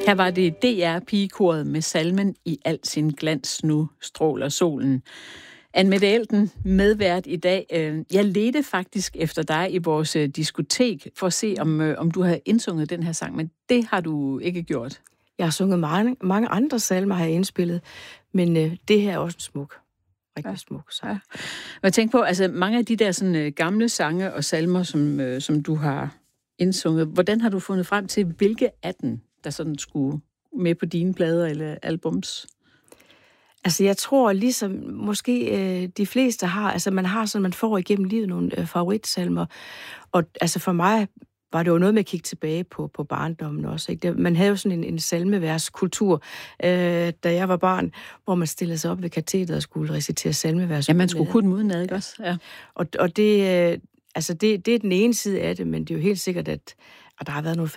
Her var det DR-pigekoret med salmen I al sin glans nu stråler solen. Anne-Mette Elden, medvært i dag. Jeg ledte faktisk efter dig i vores diskotek for at se, om du havde indsunget den her sang, men det har du ikke gjort. Jeg har sunget mange andre salmer, har jeg indspillet, men det her er også en rigtig smuk sang. Ja. Jeg tænker på, altså mange af de der sådan, gamle sange og salmer, som du har indsunget, hvordan har du fundet frem til, hvilke af dem, der sådan skulle med på dine plader eller albums? Altså, jeg tror ligesom måske de fleste har, altså man får igennem livet nogle favoritsalmer, og altså for mig var det jo noget med at kigge tilbage på barndommen også. Ikke? Man havde jo sådan en salmeverskultur, da jeg var barn, hvor man stillede sig op ved katedret og skulle recitere salmevers. Ja, man skulle kunne dem udenad, ikke også? Ja. Og det, altså det er den ene side af det, men det er jo helt sikkert, at der har været nogle